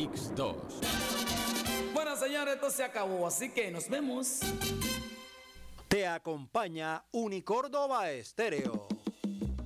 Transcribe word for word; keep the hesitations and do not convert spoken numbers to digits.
Mix dos. Bueno, señores, esto se acabó, así que nos vemos. Te acompaña Unicórdoba Estéreo.